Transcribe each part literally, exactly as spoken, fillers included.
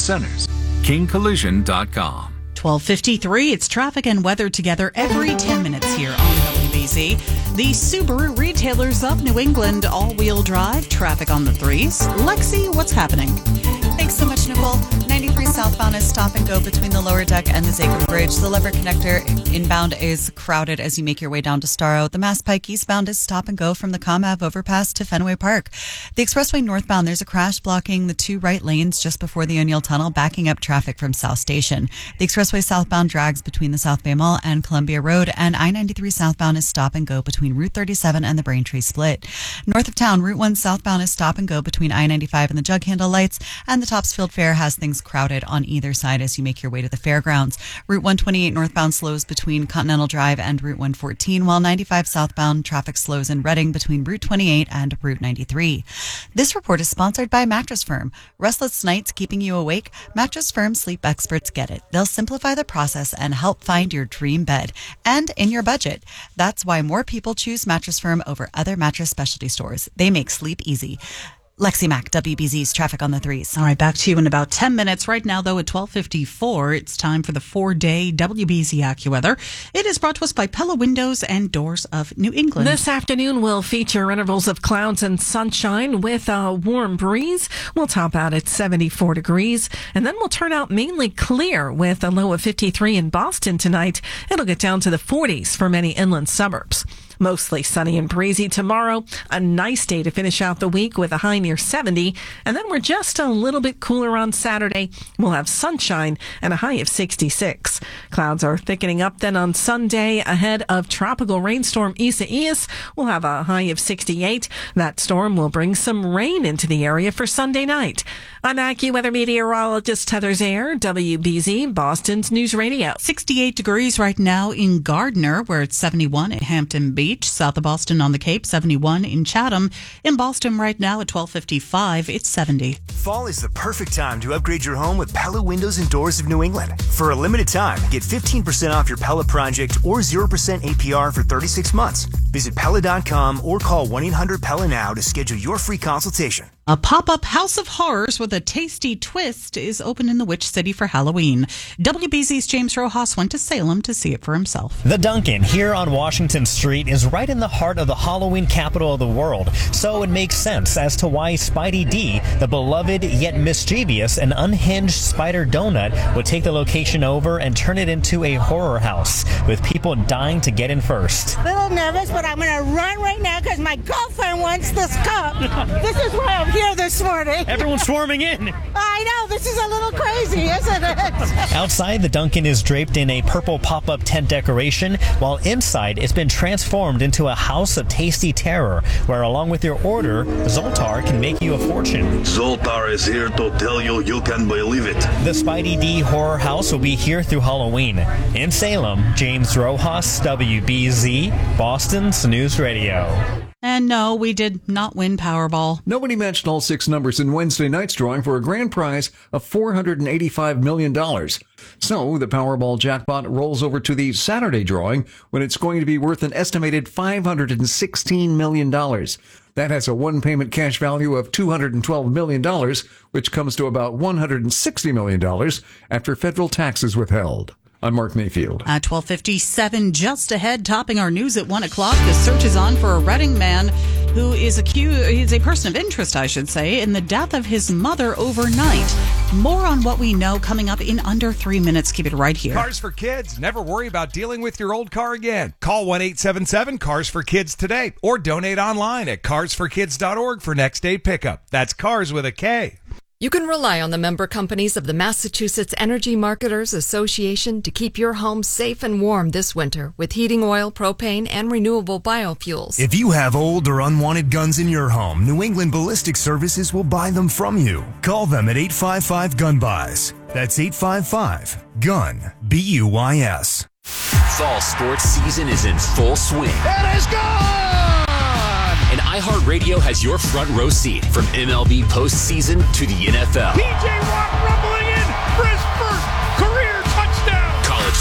Centers. king collision dot com. twelve fifty-three, it's traffic and weather together every ten minutes here on W B Z. The Subaru Retailers of New England all-wheel drive, traffic on the threes. Lexi, what's happening? Thanks so much, Nicole. ninety-three southbound is stop and go between the lower deck and the Zaker Bridge. The Lever Connector inbound is crowded as you make your way down to Starro. The Mass Pike eastbound is stop and go from the Com Ave overpass to Fenway Park. The expressway northbound, there's a crash blocking the two right lanes just before the O'Neill Tunnel, backing up traffic from South Station. The expressway southbound drags between the South Bay Mall and Columbia Road, and I ninety-three southbound is stop and go between Route thirty-seven and the Braintree Split. North of town, Route one southbound is stop and go between I ninety-five and the Jug Handle Lights, and the Topsfield Fair has things crowded on either side as you make your way to the fairgrounds. Route one twenty-eight northbound slows between Continental Drive and Route one fourteen, while ninety-five southbound traffic slows in Reading between Route twenty-eight and Route ninety-three. This report is sponsored by Mattress Firm. Restless nights keeping you awake? Mattress Firm sleep experts get it. They'll simplify the process and help find your dream bed, and in your budget. That's why more people choose Mattress Firm over other mattress specialty stores. They make sleep easy. Lexi Mack, W B Z's traffic on the threes. All right, back to you in about ten minutes. Right now, though, at twelve fifty-four, it's time for the four-day W B Z AccuWeather. It is brought to us by Pella Windows and Doors of New England. This afternoon will feature intervals of clouds and sunshine with a warm breeze. We'll top out at seventy-four degrees, and then we'll turn out mainly clear with a low of fifty-three in Boston tonight. It'll get down to the forties for many inland suburbs. Mostly sunny and breezy tomorrow. A nice day to finish out the week with a high near seventy. And then we're just a little bit cooler on Saturday. We'll have sunshine and a high of sixty-six. Clouds are thickening up then on Sunday ahead of tropical rainstorm Isaias. We'll have a high of sixty-eight. That storm will bring some rain into the area for Sunday night. I'm AccuWeather meteorologist Heather Zayer, W B Z, Boston's News Radio. sixty-eight degrees right now in Gardner, where it's seventy-one at Hampton Beach. South of Boston on the Cape, seventy-one in Chatham. In Boston right now at twelve fifty-five, it's seventy. Fall is the perfect time to upgrade your home with Pella Windows and Doors of New England. For a limited time, get fifteen percent off your Pella project or zero percent A P R for thirty-six months. Visit Pella dot com or call one eight hundred Pella now to schedule your free consultation. A pop-up House of Horrors with a tasty twist is open in the Witch City for Halloween. W B Z's James Rojas went to Salem to see it for himself. The Dunkin' here on Washington Street is right in the heart of the Halloween capital of the world, so it makes sense as to why Spidey D, the beloved yet mischievous and unhinged Spider Donut, would take the location over and turn it into a horror house, with people dying to get in first. A little nervous, but I'm going to run right now because my girlfriend wants this cup. This is why I'm here this morning. Everyone's swarming in. I know, this is a little crazy, isn't it? Outside, the Dunkin' is draped in a purple pop-up tent decoration, while inside it's been transformed into a house of tasty terror, where along with your order, Zoltar can make you a fortune. Zoltar is here to tell you you can believe it. The Spidey D Horror House will be here through Halloween. In Salem, James Rojas, W B Z, Boston's News Radio. And no, we did not win Powerball. Nobody matched all six numbers in Wednesday night's drawing for a grand prize of four hundred eighty-five million dollars. So the Powerball jackpot rolls over to the Saturday drawing when it's going to be worth an estimated five hundred sixteen million dollars. That has a one-payment cash value of two hundred twelve million dollars, which comes to about one hundred sixty million dollars after federal taxes withheld. I'm Mark Mayfield. At twelve fifty-seven, just ahead, topping our news at one o'clock, the search is on for a Reading man who is accused, he's a person of interest, I should say, in the death of his mother overnight. More on what we know coming up in under three minutes. Keep it right here. Cars for Kids. Never worry about dealing with your old car again. Call one eight seven seven, cars for kids today or donate online at cars for kids dot org for next day pickup. That's cars with a K. You can rely on the member companies of the Massachusetts Energy Marketers Association to keep your home safe and warm this winter with heating oil, propane, and renewable biofuels. If you have old or unwanted guns in your home, New England Ballistic Services will buy them from you. Call them at eight five five gun buys. That's eight five five gun B U Y S. Fall sports season is in full swing. It is gone! And iHeartRadio has your front row seat from M L B postseason to the N F L. P J Watt rumbling in for his first career touchdown. College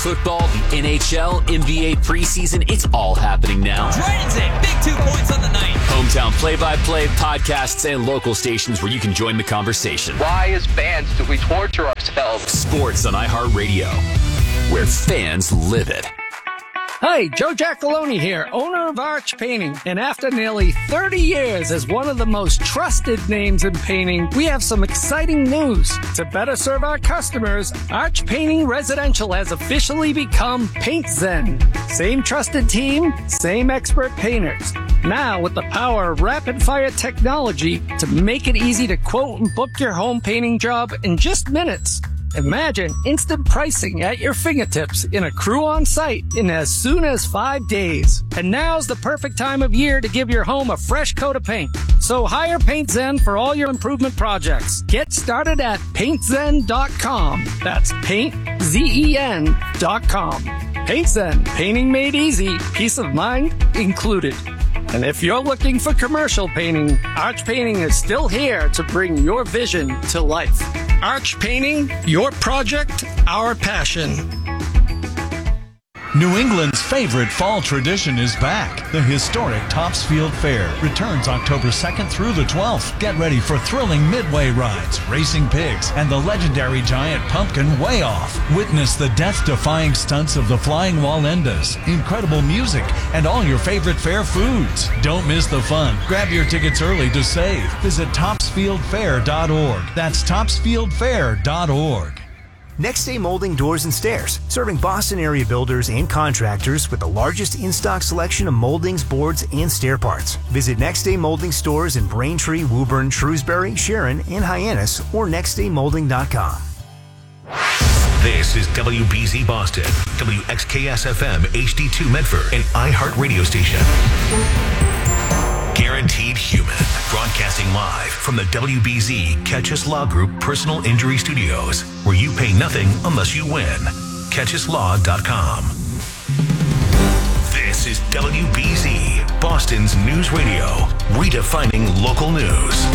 football, the N H L, N B A preseason, it's all happening now. Dragons in, big two points on the night. Hometown play-by-play, podcasts, and local stations where you can join the conversation. Why, as fans, do we torture ourselves? Sports on iHeartRadio, where fans live it. Hi, Joe Giacalone here, owner of Arch Painting. And after nearly thirty years as one of the most trusted names in painting, we have some exciting news. To better serve our customers, Arch Painting Residential has officially become Paint Zen. Same trusted team, same expert painters. Now with the power of rapid-fire technology to make it easy to quote and book your home painting job in just minutes. Imagine instant pricing at your fingertips in a crew on site in as soon as five days. And now's the perfect time of year to give your home a fresh coat of paint. So hire Paint Zen for all your improvement projects. Get started at paint zen dot com. That's paint zen dot com. Paint Zen, painting made easy, peace of mind included. And if you're looking for commercial painting, Arch Painting is still here to bring your vision to life. Arch Painting, your project, our passion. New England's favorite fall tradition is back. The historic Topsfield Fair returns October second through the twelfth. Get ready for thrilling midway rides, racing pigs, and the legendary giant pumpkin Way Off. Witness the death-defying stunts of the Flying Wallendas, incredible music, and all your favorite fair foods. Don't miss the fun. Grab your tickets early to save. Visit topsfield fair dot org. That's topsfield fair dot org. Next Day Molding Doors and Stairs, serving Boston area builders and contractors with the largest in-stock selection of moldings, boards, and stair parts. Visit Next Day Molding stores in Braintree, Woburn, Shrewsbury, Sharon, and Hyannis, or next day molding dot com. This is W B Z Boston, W X K S F M H D two Medford, an iHeart radio station. Guaranteed Human, broadcasting live from the W B Z Catch Us Law Group Personal Injury Studios, where you pay nothing unless you win. catch us law dot com. This is W B Z, Boston's news radio, redefining local news.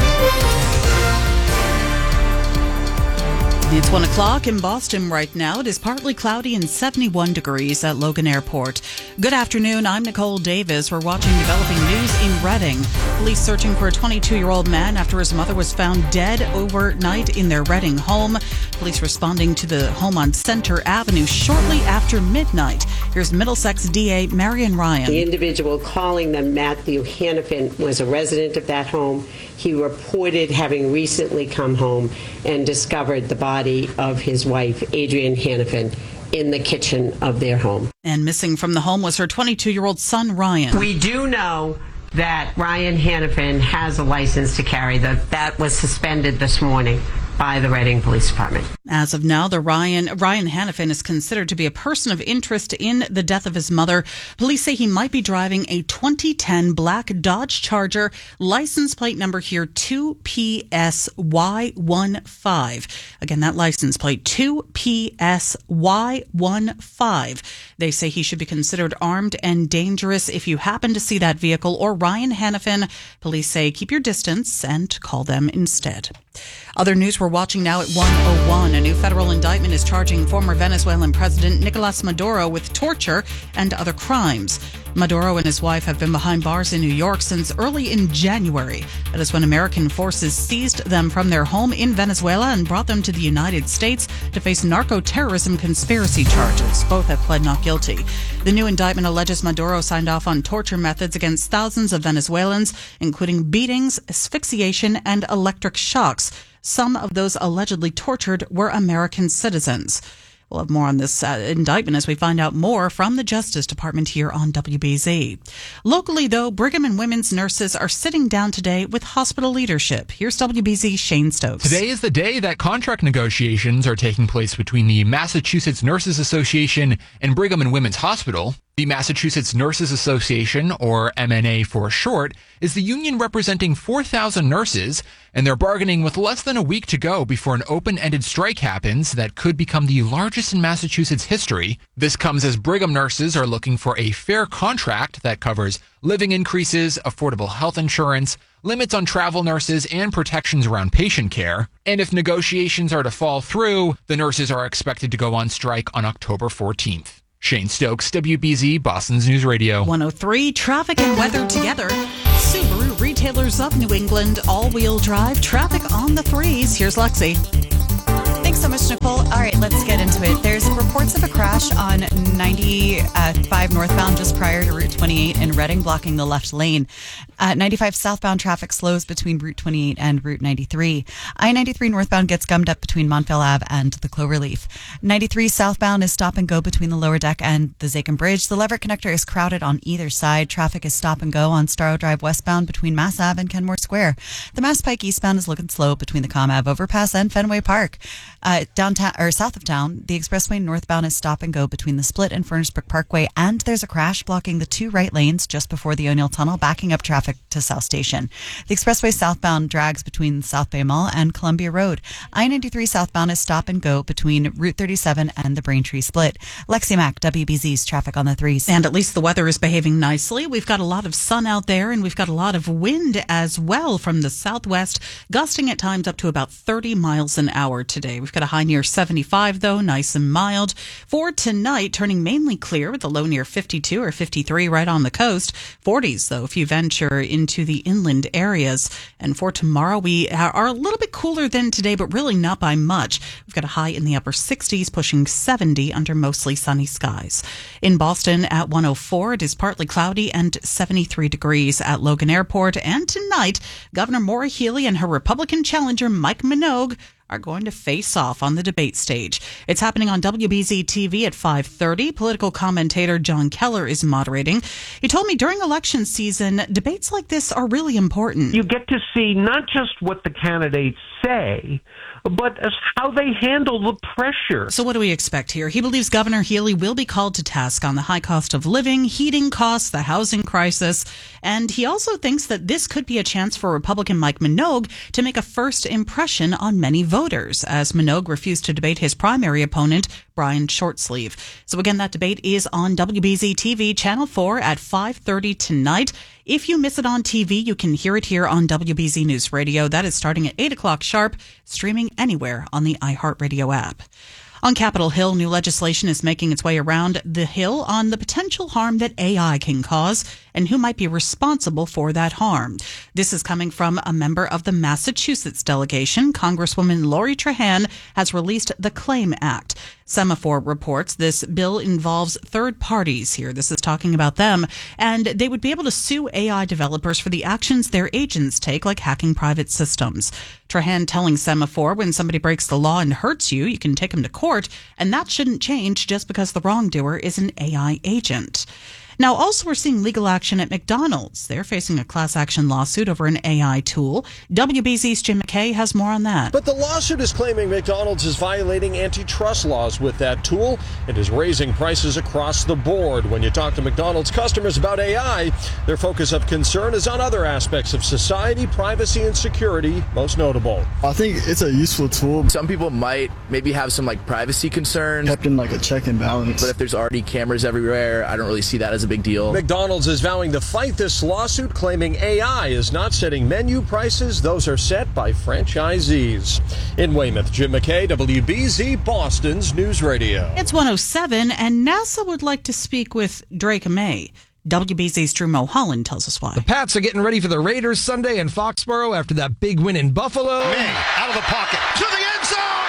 It's one o'clock in Boston right now. It is partly cloudy and seventy-one degrees at Logan Airport. Good afternoon. I'm Nicole Davis. We're watching developing news in Reading. Police searching for a twenty-two-year-old man after his mother was found dead overnight in their Reading home. Police responding to the home on Center Avenue shortly after midnight. Here's Middlesex D A Marion Ryan. The individual calling them Matthew Hannafin was a resident of that home. He reported having recently come home and discovered the body of his wife, Adrienne Hannafin, in the kitchen of their home. And missing from the home was her twenty-two-year-old son, Ryan. We do know that Ryan Hannafin has a license to carry. That that was suspended this morning by the Reading Police Department. As of now, the Ryan Ryan Hannafin is considered to be a person of interest in the death of his mother. Police say he might be driving a twenty ten black Dodge Charger, license plate number here two P S Y one five. Again, that license plate two P S Y one five. They say he should be considered armed and dangerous. If you happen to see that vehicle or Ryan Hannafin, police say keep your distance and call them instead. Other news we're watching now at one oh one. A new federal indictment is charging former Venezuelan President Nicolas Maduro with torture and other crimes. Maduro and his wife have been behind bars in New York since early in January. That is when American forces seized them from their home in Venezuela and brought them to the United States to face narco-terrorism conspiracy charges. Both have pled not guilty. The new indictment alleges Maduro signed off on torture methods against thousands of Venezuelans, including beatings, asphyxiation, and electric shocks. Some of those allegedly tortured were American citizens. We'll have more on this uh, indictment as we find out more from the Justice Department here on W B Z. Locally, though, Brigham and Women's nurses are sitting down today with hospital leadership. Here's W B Z's Shane Stokes. Today is the day that contract negotiations are taking place between the Massachusetts Nurses Association and Brigham and Women's Hospital. The Massachusetts Nurses Association, or M N A for short, is the union representing four thousand nurses, and they're bargaining with less than a week to go before an open-ended strike happens that could become the largest in Massachusetts history. This comes as Brigham nurses are looking for a fair contract that covers living increases, affordable health insurance, limits on travel nurses, and protections around patient care. And if negotiations are to fall through, the nurses are expected to go on strike on October fourteenth. Shane Stokes, W B Z, Boston's News Radio. one oh three, traffic and weather together. Subaru Retailers of New England, all-wheel drive, traffic on the threes. Here's Lexi. Thanks so much, Nicole. All right, let's get into it. There's reports of a crash on ninety-five northbound just prior to Route twenty-eight in Reading, blocking the left lane. Uh, ninety-five southbound traffic slows between Route twenty-eight and Route ninety-three. I ninety-three northbound gets gummed up between Montville Ave and the Cloverleaf. ninety-three southbound is stop and go between the lower deck and the Zakin Bridge. The Leverett connector is crowded on either side. Traffic is stop and go on Starrow Drive westbound between Mass Ave and Kenmore Square. The Mass Pike eastbound is looking slow between the Com Ave overpass and Fenway Park. Uh, downtown or south of town, the expressway northbound is stop and go between the Split and Furnace Brook Parkway, and there's a crash blocking the two right lanes just before the O'Neill Tunnel, backing up traffic to South Station. The expressway southbound drags between South Bay Mall and Columbia Road. I ninety-three southbound is stop and go between Route thirty-seven and the Braintree Split. Lexi Mack, W B Z's traffic on the threes. And at least the weather is behaving nicely. We've got a lot of sun out there, and we've got a lot of wind as well from the southwest, gusting at times up to about thirty miles an hour today. We've got a high near seventy-five, though, nice and mild. For tonight, turning mainly clear with a low near fifty-two or fifty-three right on the coast. forties, though, if you venture into the inland areas. And for tomorrow, we are a little bit cooler than today, but really not by much. We've got a high in the upper sixties, pushing seventy under mostly sunny skies. In Boston at one oh four, it is partly cloudy and seventy-three degrees at Logan Airport. And tonight, Governor Maura Healey and her Republican challenger Mike Minogue are going to face off on the debate stage. It's happening on W B Z T V at five thirty. Political commentator John Keller is moderating. He told me during election season, debates like this are really important. You get to see not just what the candidates say, but as how they handle the pressure. So what do we expect here? He believes Governor Healey will be called to task on the high cost of living, heating costs, the housing crisis, and he also thinks that this could be a chance for Republican Mike Minogue to make a first impression on many voters, as Minogue refused to debate his primary opponent, Brian Shortsleeve. So again, that debate is on W B Z T V Channel four at five thirty tonight. If you miss it on T V, you can hear it here on W B Z News Radio. That is starting at eight o'clock sharp, streaming anywhere on the iHeartRadio app. On Capitol Hill, new legislation is making its way around the Hill on the potential harm that A I can cause and who might be responsible for that harm. This is coming from a member of the Massachusetts delegation. Congresswoman Lori Trahan has released the CLAIM Act. Semaphore reports this bill involves third parties here. This is talking about them, and they would be able to sue A I developers for the actions their agents take, like hacking private systems. Trahan telling Semaphore, when somebody breaks the law and hurts you, you can take them to court, and that shouldn't change just because the wrongdoer is an A I agent. Now, also, we're seeing legal action at McDonald's. They're facing a class action lawsuit over an A I tool. W B Z's Jim McKay has more on that. But the lawsuit is claiming McDonald's is violating antitrust laws with that tool. It is raising prices across the board. When you talk to McDonald's customers about A I, their focus of concern is on other aspects of society, privacy, and security, most notable. I think it's a useful tool. Some people might maybe have some like privacy concerns. Kept in like a check and balance. But if there's already cameras everywhere, I don't really see that as a big deal. McDonald's is vowing to fight this lawsuit, claiming A I is not setting menu prices. Those are set by franchisees. In Weymouth, Jim McKay, W B Z, Boston's News Radio. It's one oh seven, and NASA would like to speak with Drake May. W B Z's Drew Mulholland tells us why. The Pats are getting ready for the Raiders Sunday in Foxborough after that big win in Buffalo. May out of the pocket to the end zone.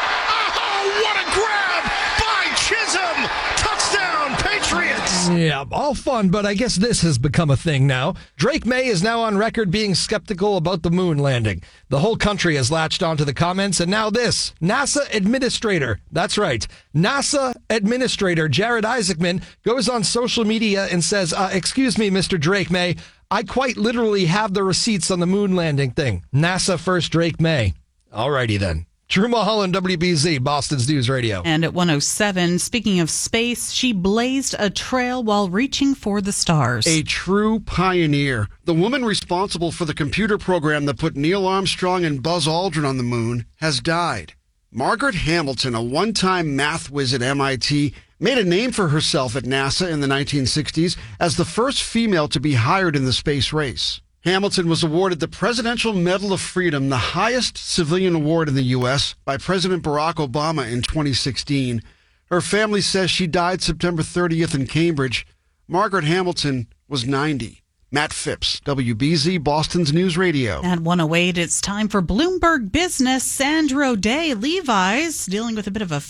Oh, what a grab by Chisholm. Touchdown, Patriots. Yeah, all fun, but I guess this has become a thing now. Drake May is now on record being skeptical about the moon landing. The whole country has latched onto the comments, and now this. NASA administrator, that's right, NASA administrator Jared Isaacman goes on social media and says, uh, excuse me, Mister Drake May, I quite literally have the receipts on the moon landing thing. NASA first Drake May. Alrighty then. Drew Mulholland, W B Z, Boston's News Radio. And at one oh seven, speaking of space, she blazed a trail while reaching for the stars. A true pioneer. The woman responsible for the computer program that put Neil Armstrong and Buzz Aldrin on the moon has died. Margaret Hamilton, a one-time math whiz at M I T, made a name for herself at NASA in the nineteen sixties as the first female to be hired in the space race. Hamilton was awarded the Presidential Medal of Freedom, the highest civilian award in the U S, by President Barack Obama in twenty sixteen. Her family says she died September thirtieth in Cambridge. Margaret Hamilton was ninety. Matt Phipps, W B Z, Boston's News Radio. At one oh eight, it's time for Bloomberg Business. Sandro Day, Levi's, dealing with a bit of a